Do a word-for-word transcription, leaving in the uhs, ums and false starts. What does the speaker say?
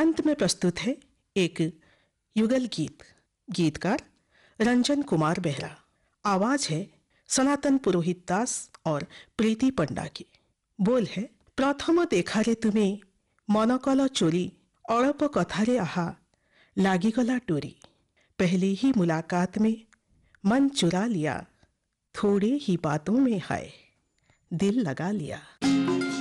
अंत में प्रस्तुत है एक युगल गीत। गीतकार रंजन कुमार बेहरा। आवाज है सनातन पुरोहित दास और प्रीति पंडा की। बोल है, प्रथम देखारे तुमे मन कल चोरी, अड़प कथारे आहा लागिगला टोरी। पहली ही मुलाकात में मन चुरा लिया, थोड़े ही बातों में हाय दिल लगा लिया।